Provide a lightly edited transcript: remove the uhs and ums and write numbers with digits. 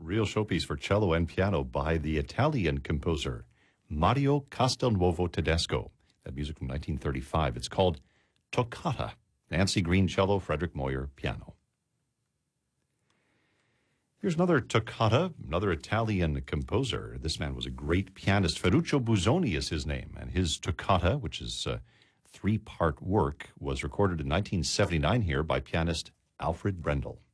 real showpiece for cello and piano by the Italian composer Mario Castelnuovo Tedesco. That music from 1935. It's called Toccata. Nancy Green cello, Frederick Moyer piano. Here's another toccata, another Italian composer. This man was a great pianist. Ferruccio Busoni is his name, and his toccata, which is a three-part work, was recorded in 1979 here by pianist Alfred Brendel.